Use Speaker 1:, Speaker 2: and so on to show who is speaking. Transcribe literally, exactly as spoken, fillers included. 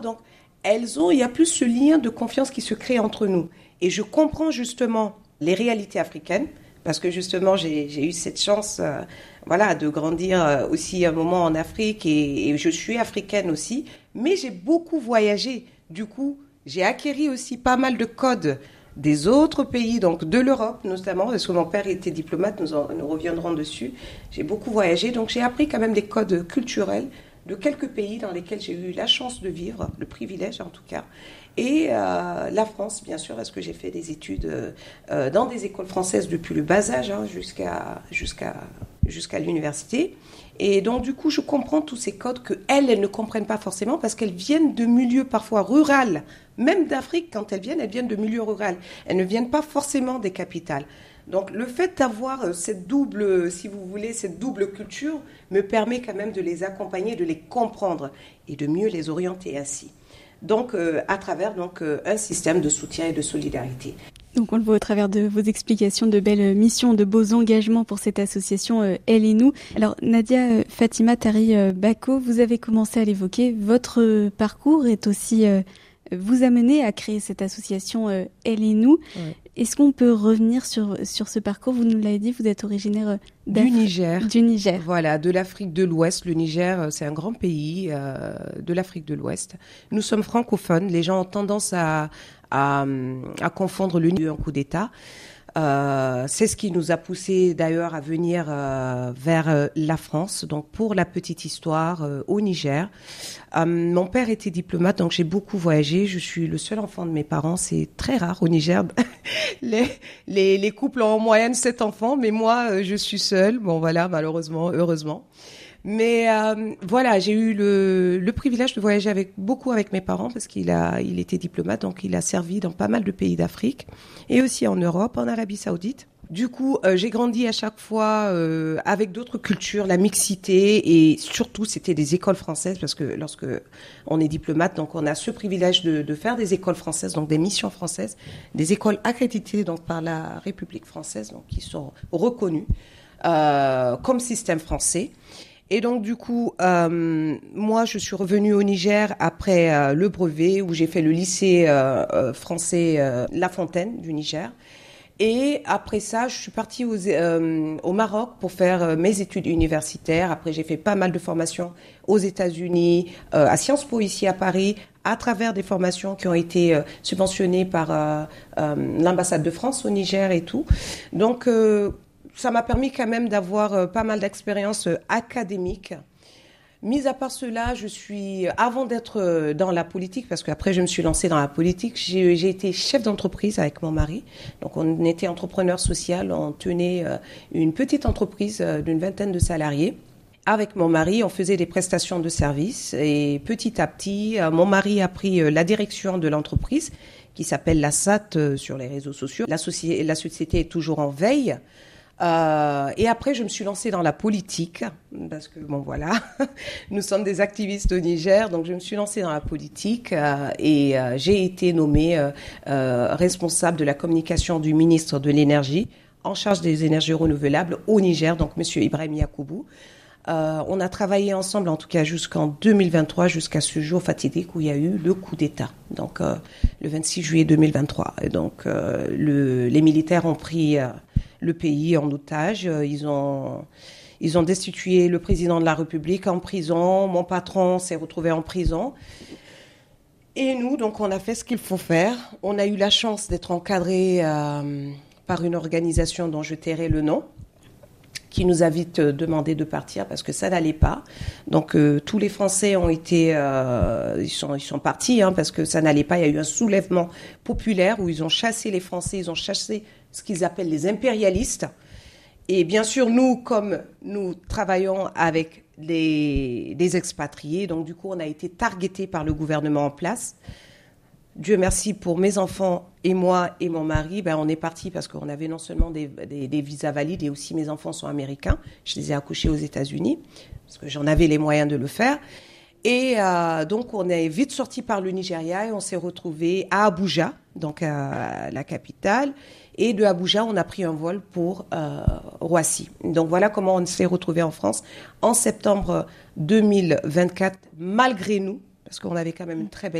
Speaker 1: Donc, elles ont, il y a plus ce lien de confiance qui se crée entre nous. Et je comprends justement les réalités africaines, parce que justement, j'ai, j'ai eu cette chance euh, voilà, de grandir euh, aussi un moment en Afrique, et, et je suis africaine aussi, mais j'ai beaucoup voyagé. Du coup, j'ai acquis aussi pas mal de codes des autres pays, donc de l'Europe notamment, parce que mon père était diplomate, nous, en, nous reviendrons dessus. J'ai beaucoup voyagé, donc j'ai appris quand même des codes culturels de quelques pays dans lesquels j'ai eu la chance de vivre, le privilège en tout cas. Et euh, la France, bien sûr, parce que j'ai fait des études euh, dans des écoles françaises depuis le bas âge hein, jusqu'à, jusqu'à, jusqu'à l'université. Et donc, du coup, je comprends tous ces codes qu'elles, elles ne comprennent pas forcément parce qu'elles viennent de milieux parfois ruraux. Même d'Afrique, quand elles viennent, elles viennent de milieux ruraux. Elles ne viennent pas forcément des capitales. Donc, le fait d'avoir cette double, si vous voulez, cette double culture me permet quand même de les accompagner, de les comprendre et de mieux les orienter ainsi. Donc, euh, à travers donc, euh, un système de soutien et de solidarité.
Speaker 2: Donc on le voit au travers de vos explications, de belles missions, de beaux engagements pour cette association euh, Elle et Nous. Alors Nadia euh, Fatima Tari euh, Bako, vous avez commencé à l'évoquer, votre euh, parcours est aussi euh, vous amené à créer cette association euh, Elle et Nous. Ouais. Est-ce qu'on peut revenir sur, sur ce parcours ? Vous nous l'avez dit, vous êtes originaire
Speaker 1: du Niger.
Speaker 2: Du Niger.
Speaker 1: Voilà, de l'Afrique de l'Ouest. Le Niger, c'est un grand pays euh, de l'Afrique de l'Ouest. Nous sommes francophones. Les gens ont tendance à, à, à confondre le Niger et un coup d'État. Euh, c'est ce qui nous a poussé d'ailleurs à venir euh, vers euh, la France. Donc pour la petite histoire, euh, au Niger. Euh, mon père était diplomate, donc j'ai beaucoup voyagé. Je suis le seul enfant de mes parents. C'est très rare au Niger. les, les, les couples ont en moyenne sept enfants, mais moi, euh, je suis seule. Bon voilà, malheureusement, heureusement. Mais euh, voilà, j'ai eu le, le privilège de voyager avec beaucoup avec mes parents parce qu'il a, il était diplomate, donc il a servi dans pas mal de pays d'Afrique et aussi en Europe, en Arabie Saoudite. Du coup, euh, j'ai grandi à chaque fois euh, avec d'autres cultures, la mixité et surtout c'était des écoles françaises parce que lorsque on est diplomate, donc on a ce privilège de, de faire des écoles françaises, donc des missions françaises, des écoles accréditées donc par la République française, donc qui sont reconnues euh, comme système français. Et donc, du coup, euh, moi, je suis revenue au Niger après euh, le brevet où j'ai fait le lycée euh, euh, français euh, La Fontaine du Niger. Et après ça, je suis partie aux, euh, au Maroc pour faire euh, mes études universitaires. Après, j'ai fait pas mal de formations aux États-Unis, euh, à Sciences Po ici à Paris, à travers des formations qui ont été euh, subventionnées par euh, euh, l'ambassade de France au Niger et tout. Donc, euh, ça m'a permis quand même d'avoir euh, pas mal d'expériences euh, académiques. Mis à part cela, je suis, avant d'être euh, dans la politique, parce qu'après je me suis lancée dans la politique, j'ai, j'ai été chef d'entreprise avec mon mari. Donc on était entrepreneur social, on tenait euh, une petite entreprise euh, d'une vingtaine de salariés. Avec mon mari, on faisait des prestations de services et petit à petit, euh, mon mari a pris euh, la direction de l'entreprise qui s'appelle la S A T euh, sur les réseaux sociaux. La, soci- la société est toujours en veille. Euh, et après, je me suis lancée dans la politique parce que bon voilà, nous sommes des activistes au Niger, donc je me suis lancée dans la politique euh, et euh, j'ai été nommée euh, euh, responsable de la communication du ministre de l'Énergie en charge des énergies renouvelables au Niger, donc Monsieur Ibrahim Yacoubou. Euh, on a travaillé ensemble, en tout cas jusqu'en deux mille vingt-trois, jusqu'à ce jour fatidique où il y a eu le coup d'État, donc euh, le vingt-six juillet deux mille vingt-trois. Et donc euh, le, les militaires ont pris euh, le pays en otage. Ils ont, ils ont destitué le président de la République en prison. Mon patron s'est retrouvé en prison. Et nous, donc, on a fait ce qu'il faut faire. On a eu la chance d'être encadrés euh, par une organisation dont je tairai le nom, qui nous a vite demandé de partir parce que ça n'allait pas. Donc euh, tous les Français ont été, euh, ils sont, ils sont partis hein, parce que ça n'allait pas. Il y a eu un soulèvement populaire où ils ont chassé les Français, ils ont chassé ce qu'ils appellent les impérialistes. Et bien sûr, nous, comme nous travaillons avec les, les expatriés, donc du coup, on a été targetés par le gouvernement en place. Dieu merci pour mes enfants et moi et mon mari, ben on est partis parce qu'on avait non seulement des, des, des visas valides et aussi mes enfants sont américains. Je les ai accouchés aux États-Unis parce que j'en avais les moyens de le faire. Et euh, donc on est vite sortis par le Nigeria et on s'est retrouvés à Abuja, donc à la capitale. Et de Abuja, on a pris un vol pour euh, Roissy. Donc voilà comment on s'est retrouvés en France en septembre deux mille vingt-quatre, malgré nous. parce qu'on avait quand même une très belle